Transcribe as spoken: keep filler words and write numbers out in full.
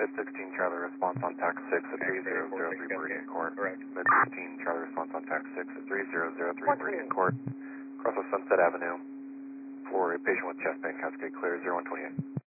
Mid sixteen Charlie response on tax six at three zero zero three Meridian Court. Correct. Mid sixteen Charlie response on tax six at three zero zero three Meridian Court. Cross of Sunset Avenue for a patient with chest pain, Cascade Clear zero one twenty-eight.